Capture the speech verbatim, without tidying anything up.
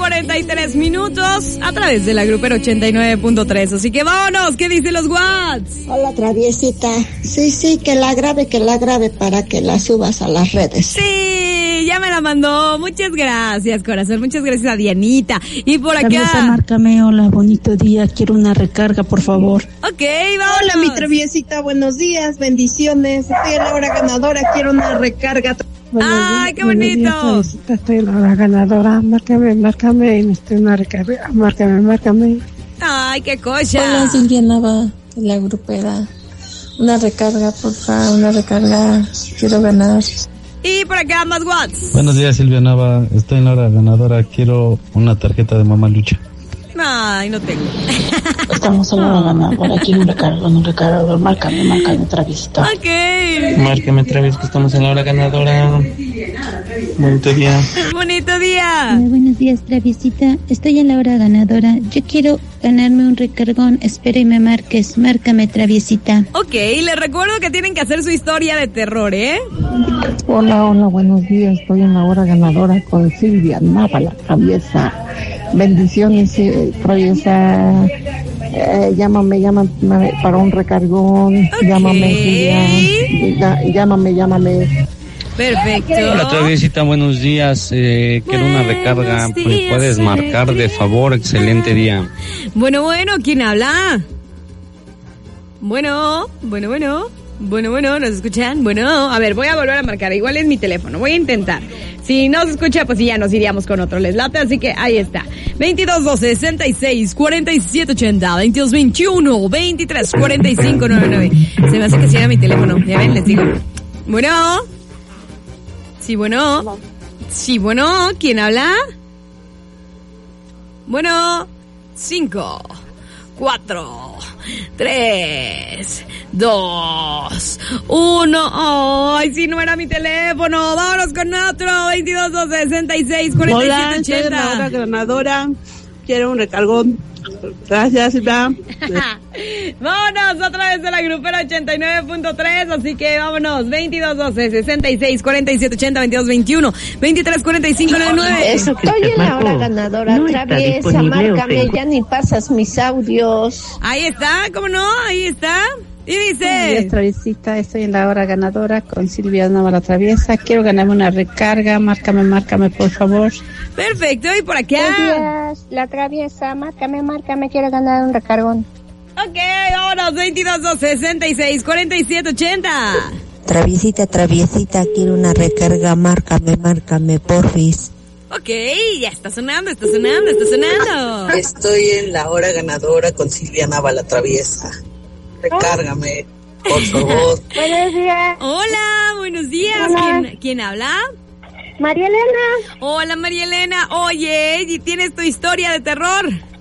cuarenta y tres minutos a través de la Grupera ochenta y nueve punto tres. Así que vámonos, ¿qué dicen los Whats? Hola, traviesita. Sí, sí, que la grabe, que la grabe para que la subas a las redes. Sí, ya me la mandó. Muchas gracias, corazón. Muchas gracias a Dianita. Y por acá. Traviesa, márcame. Hola, bonito día. Quiero una recarga, por favor. Ok, vámonos. Hola, mi traviesita. Buenos días. Bendiciones. Estoy en la hora ganadora. Quiero una recarga. ¡Ay, qué bonito! Días, estoy en la hora ganadora. Márcame, márcame. Necesito una recarga. Márcame, márcame. ¡Ay, qué cosa! Hola, Silvia Nava, de la Grupera. Una recarga, por favor, una recarga. Quiero ganar. Y por acá, más Whats. Buenos días, Silvia Nava. Estoy en la hora ganadora. Quiero una tarjeta de Mamá Lucha. Ay, no tengo. Estamos en la hora ganadora. Quiero un recargador, un recargador. Márcame, márcame, traviesita. Ok. Márcame, Travis, que estamos en la hora ganadora. Bonito día. Bonito día. Hola, buenos días, traviesita. Estoy en la hora ganadora. Yo quiero ganarme un recargón. Espero y me marques. Márcame, traviesita. Ok, les recuerdo que tienen que hacer su historia de terror, ¿eh? Hola, hola, buenos días. Estoy en la hora ganadora con Silvia Nava, la traviesa. Bendiciones, eh, traviesa. Eh, llámame, llámame para un recargón. Okay. Llámame, Silvia. Llámame, llámame. Perfecto. Hola, traviesita, buenos días. Eh, quiero una recarga. ¿Me puedes marcar, de favor? Excelente día. Bueno, bueno, ¿quién habla? Bueno, bueno, bueno. Bueno, bueno, ¿nos escuchan? Bueno, a ver, voy a volver a marcar. Igual es mi teléfono, voy a intentar. Si no se escucha, pues sí, ya nos iríamos con otro. Les late, así que ahí está. veintidós doce sesenta y seis cuarenta y siete ochenta, veintidós veintiuno veintitrés cuarenta y cinco noventa y nueve. Se me hace que sí era mi teléfono. Ya ven, les digo. Bueno. Sí, bueno. Sí, bueno. ¿Quién habla? Bueno. Cinco. Cuatro. Tres. Dos. Uno. Ay, si no era mi teléfono. Vámonos con otro. veintidós doce sesenta y seis cuarenta y siete ochenta. Hola, soy la hora ganadora. Quiero un recargón. Gracias, Silvia. Vámonos a través de la Grupera ochenta y nueve punto tres, así que vámonos. Veintidós doce sesenta y seis cuarenta y siete ochenta, veintidós veintiuno veintitrés cuarenta y cinco noventa y nueve. Eso, estoy en la hora ganadora. No traviesa, márcame, ya ni pasas mis audios. Ahí está, ¿cómo no? Ahí está. Y dice... Buenos días, traviesita. Estoy en la hora ganadora con Silvia Nava, la traviesa. Quiero ganarme una recarga. Márcame, márcame, por favor. Perfecto, y por acá. Buenos días, la traviesa. Márcame, márcame. Quiero ganar un recargón. Ok, vámonos. veintidós doce sesenta y seis cuarenta y siete ochenta. Traviesita, traviesita. Quiero una recarga. Márcame, márcame, porfis. Ok, ya está sonando, está sonando, está sonando. Estoy en la hora ganadora con Silvia Nava, la traviesa. Recárgame, por favor. Buenos días. Hola, buenos días. Hola. ¿Quién, ¿Quién habla? María Elena. Hola, María Elena. Oye, ¿y tienes tu historia de terror?